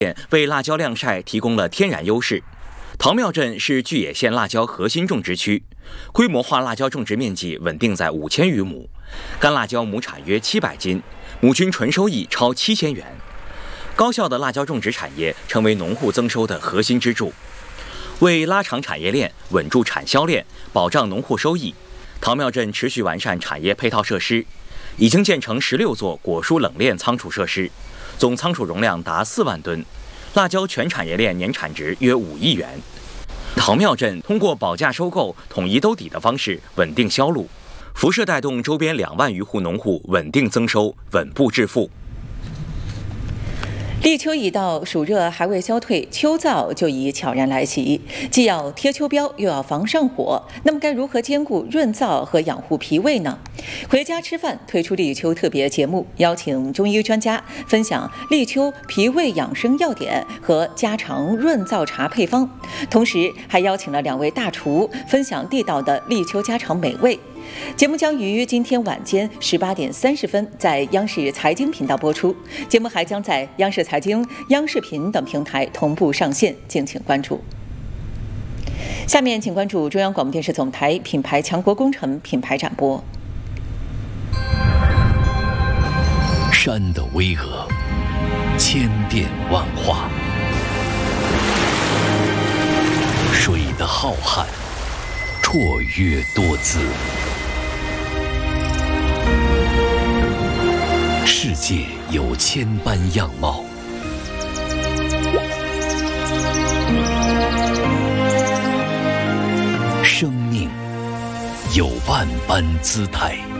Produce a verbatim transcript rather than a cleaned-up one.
为辣椒晾晒提供了天然优势。桃庙镇是巨野县辣椒核心种植区，规模化辣椒种植面积稳定在五千余亩，干辣椒亩产约七百斤，亩均纯收益超七千元。高效的辣椒种植产业成为农户增收的核心支柱。为拉长产业链、稳住产销链、保障农户收益，桃庙镇持续完善产业配套设施，已经建成十六座果蔬冷链仓储设施，总仓储容量达四万吨，辣椒全产业链年产值约五亿元。桃庙镇通过保价收购、统一兜底的方式稳定销路，辐射带动周边两万余户农户稳定增收、稳步致富。 立秋已到，暑热还未消退，秋燥就已悄然来袭。既要贴秋膘，又要防上火，那么该如何兼顾润燥和养护脾胃呢？回家吃饭推出立秋特别节目，邀请中医专家分享立秋脾胃养生要点和家常润燥茶配方，同时还邀请了两位大厨分享地道的立秋家常美味。节目将于今天晚间十八点三十分在央视财经频道播出，节目还将在央视财经、央视频等平台同步上线，敬请关注。下面请关注中央广播电视总台品牌强国工程品牌展播。 山的巍峨，千变万化；水的浩瀚，绰约多姿。世界有千般样貌，生命有万般姿态。